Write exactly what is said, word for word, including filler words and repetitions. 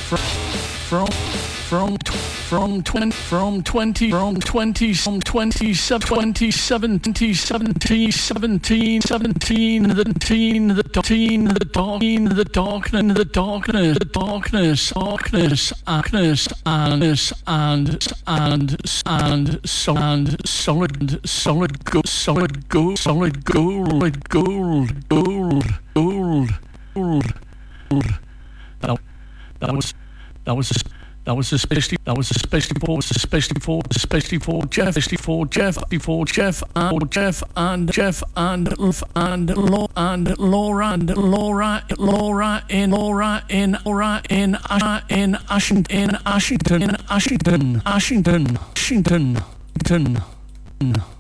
from from from twenty from twenty from twenty from twenty seven twenty seventeen seventeen seventeen seventeen the teen the teen the darking the darkness the darkness the darkness darkness darkness and and and and so and solid solid gold solid gold solid gold gold gold gold gold gold that that was that was That was especially, that was especially for, especially for, especially for Jeff, especially for Jeff, before Jeff and Jeff and Jeff and and Laura and Laura and Laura, Laura in Laura in Laura in in Ashington, in Ashington, in Ashington, Ashington, Ashington, Ashington.